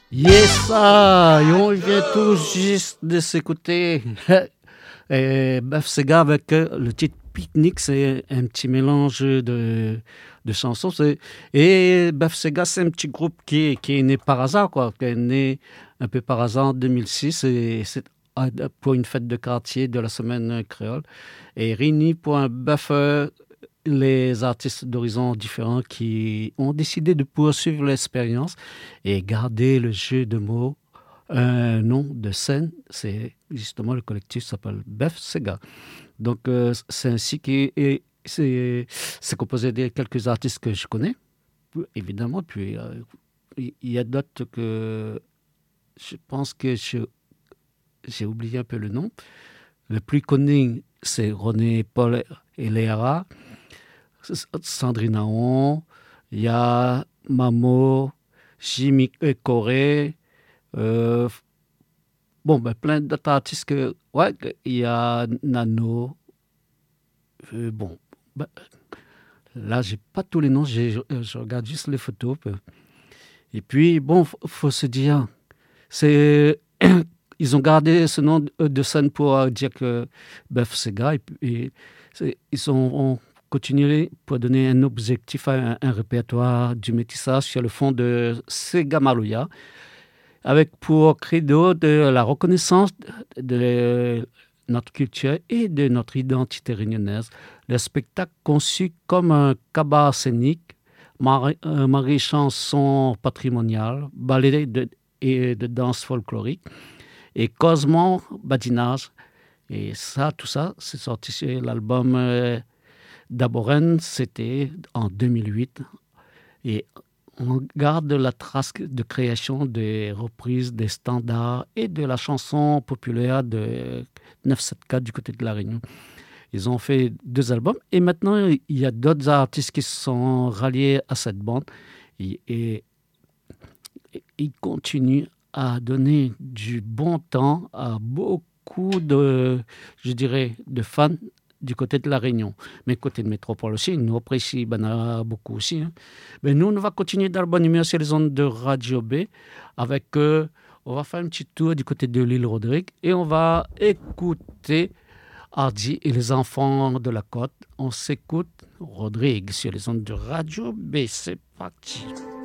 Yes, ça, et on vient tout juste de s'écouter Baf Sega avec le titre Picnic, c'est un petit mélange de chansons. Et Baf Sega, c'est un petit groupe qui est né par hasard, quoi, qui est né un peu par hasard en 2006, et c'est pour une fête de quartier de la semaine créole, et réuni pour un bœuf les artistes d'horizons différents qui ont décidé de poursuivre l'expérience et garder le jeu de mots un nom de scène. C'est justement le collectif s'appelle Bef Sega. Donc c'est ainsi que c'est composé de quelques artistes que je connais, évidemment. Puis il y a d'autres que je pense que j'ai oublié un peu le nom. Le plus connu, c'est René Paul et Léa. Sandrine Aon, il y a Mamo, Jimmy Corée, euh, bon, ben, plein d'autres artistes ouais, il y a Nano, bon, ben, là, j'ai pas tous les noms, je regarde juste les photos. Et puis, bon, faut se dire, c'est, ils ont gardé ce nom de scène pour dire que Bef Sega, ils ont continué pour donner un objectif à un répertoire du métissage sur le fond de Sega Maloya, avec pour credo de la reconnaissance de notre culture et de notre identité réunionnaise. Le spectacle conçu comme un cabas scénique, chanson patrimoniale, ballet et de danse folklorique, et causement badinage. Et ça, tout ça, c'est sorti sur l'album d'Aboren, c'était en 2008. Et on garde la trace de création des reprises des standards et de la chanson populaire de 974 du côté de La Réunion. Ils ont fait 2 albums et maintenant il y a d'autres artistes qui se sont ralliés à cette bande et ils continuent à donner du bon temps à beaucoup de, je dirais, de fans du côté de La Réunion. Mais côté de métropole aussi, nous apprécions ben, beaucoup aussi. Hein. Mais nous, on va continuer dans la bonne humeur sur les ondes de Radio B avec, on va faire un petit tour du côté de l'île Rodrigue et on va écouter Hardy et les enfants de la côte. On s'écoute Rodrigue sur les ondes de Radio B. C'est parti.